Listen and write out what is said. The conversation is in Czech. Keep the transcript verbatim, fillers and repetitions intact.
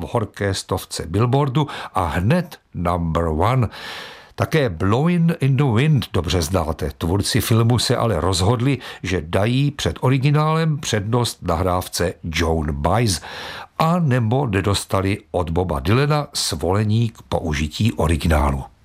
horké stovce Billboardu a hned number one. Také Blowin' in the Wind dobře znáte. Tvůrci filmu se ale rozhodli, že dají před originálem přednost nahrávce Joan Baez a nebo nedostali od Boba Dylana svolení k použití originálu.